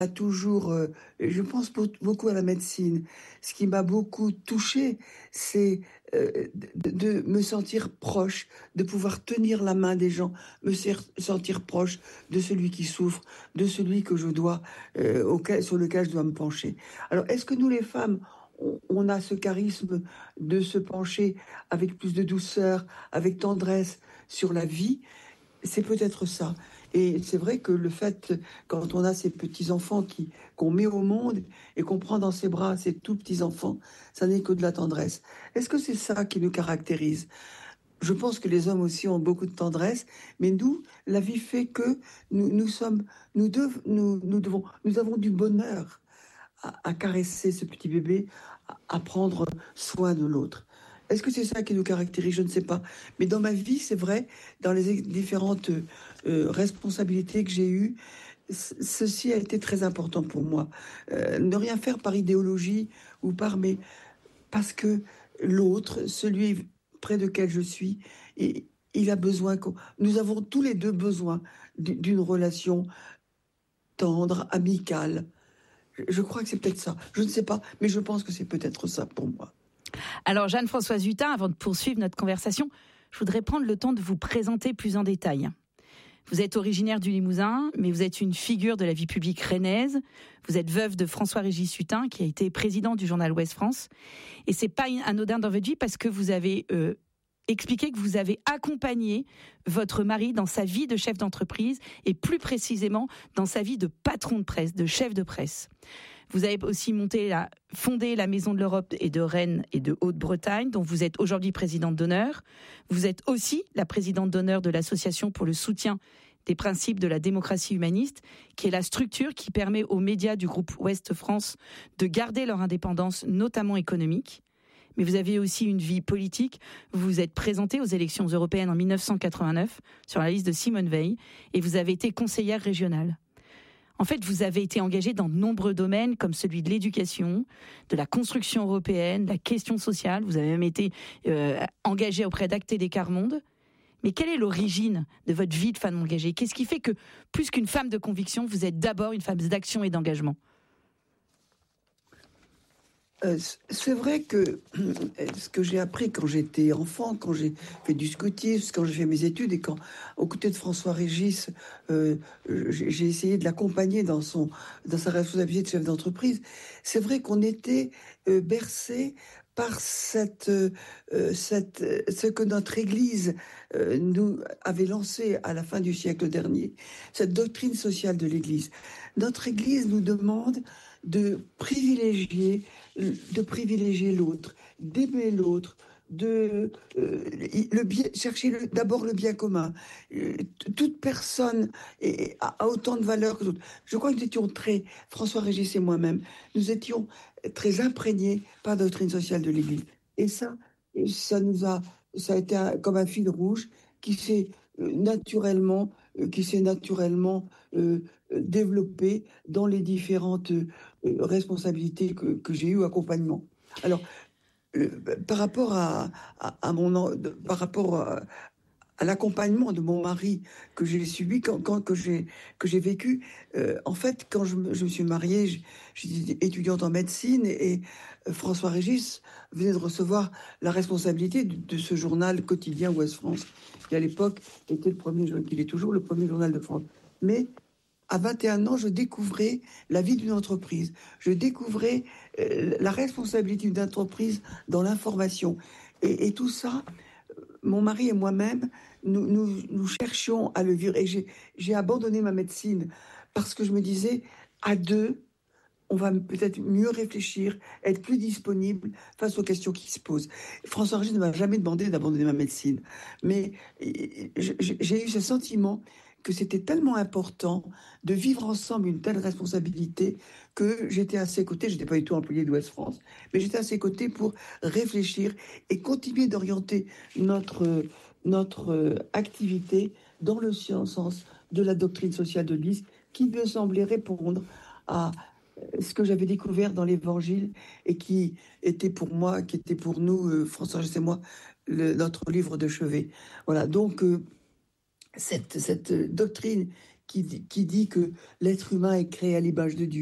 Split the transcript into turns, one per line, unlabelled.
a toujours, je pense beaucoup à la médecine. Ce qui m'a beaucoup touchée, c'est de me sentir proche, de pouvoir tenir la main des gens, sentir proche de celui qui souffre, de celui que je dois, sur lequel je dois me pencher. Alors, est-ce que nous, les femmes, on a ce charisme de se pencher avec plus de douceur, avec tendresse sur la vie? C'est peut-être ça. Et c'est vrai que le fait, quand on a ces petits-enfants qu'on met au monde et qu'on prend dans ses bras, ces tout petits-enfants, ça n'est que de la tendresse. Est-ce que c'est ça qui nous caractérise? Je pense que les hommes aussi ont beaucoup de tendresse, mais nous, la vie fait que nous avons du bonheur à caresser ce petit bébé, à prendre soin de l'autre. Est-ce que c'est ça qui nous caractérise? Je ne sais pas. Mais dans ma vie, c'est vrai, dans les différentes responsabilités que j'ai eues, ceci a été très important pour moi. Ne rien faire par idéologie ou mais parce que l'autre, celui près de quel je suis, et il a besoin nous avons tous les deux besoin d'une relation tendre, amicale. Je crois que c'est peut-être ça. Je ne sais pas, mais je pense que c'est peut-être ça pour moi.
Alors Jeanne-Françoise Hutin, avant de poursuivre notre conversation, je voudrais prendre le temps de vous présenter plus en détail. Vous êtes originaire du Limousin, mais vous êtes une figure de la vie publique rennaise. Vous êtes veuve de François-Régis Hutin, qui a été président du journal Ouest France. Et c'est pas anodin dans votre vie parce que vous avez expliqué que vous avez accompagné votre mari dans sa vie de chef d'entreprise et plus précisément dans sa vie de patron de presse, de chef de presse. Vous avez aussi fondé la Maison de l'Europe et de Rennes et de Haute-Bretagne, dont vous êtes aujourd'hui présidente d'honneur. Vous êtes aussi la présidente d'honneur de l'Association pour le soutien des principes de la démocratie humaniste, qui est la structure qui permet aux médias du groupe Ouest France de garder leur indépendance, notamment économique. Mais vous avez aussi une vie politique. Vous vous êtes présentée aux élections européennes en 1989 sur la liste de Simone Veil et vous avez été conseillère régionale. En fait, vous avez été engagé dans de nombreux domaines comme celui de l'éducation, de la construction européenne, de la question sociale. Vous avez même été engagé auprès d'Acte des Quarts Monde. Mais quelle est l'origine de votre vie de femme engagée? Qu'est-ce qui fait que, plus qu'une femme de conviction, vous êtes d'abord une femme d'action et d'engagement?
C'est vrai que ce que j'ai appris quand j'étais enfant, quand j'ai fait du scoutisme, quand j'ai fait mes études et aux côtés de François Régis, j'ai essayé de l'accompagner dans sa responsabilité de chef d'entreprise. C'est vrai qu'on était bercé par ce que notre Église nous avait lancé à la fin du siècle dernier, cette doctrine sociale de l'Église. Notre Église nous demande de privilégier l'autre, d'aimer l'autre, chercher d'abord le bien commun. Toute personne a autant de valeur que d'autres. Je crois que nous étions François Régis et moi-même, nous étions très imprégnés par la doctrine sociale de l'Église. Et ça a été comme un fil rouge qui s'est naturellement développé dans les différentes responsabilités que j'ai eues, accompagnement. Alors, par rapport à l'accompagnement de mon mari que j'ai subi, que j'ai vécu, en fait, quand je me suis mariée, j'étais étudiante en médecine et François Régis venait de recevoir la responsabilité de ce journal quotidien Ouest France, qui à l'époque était il est toujours le premier journal de France. Mais à 21 ans, je découvrais la vie d'une entreprise. Je découvrais la responsabilité d'une entreprise dans l'information. Et tout ça, mon mari et moi-même, nous cherchions à le vivre. Et j'ai abandonné ma médecine parce que je me disais, à deux, on va peut-être mieux réfléchir, être plus disponible face aux questions qui se posent. François Régis ne m'a jamais demandé d'abandonner ma médecine. Mais j'ai eu ce sentiment que c'était tellement important de vivre ensemble une telle responsabilité que j'étais à ses côtés. Je n'étais pas du tout employé d'Ouest France, mais j'étais à ses côtés pour réfléchir et continuer d'orienter notre activité dans le sens de la doctrine sociale de l'Église qui me semblait répondre à ce que j'avais découvert dans l'Évangile et qui était pour nous, François et moi, notre livre de chevet. Voilà, donc cette doctrine qui dit que l'être humain est créé à l'image de Dieu.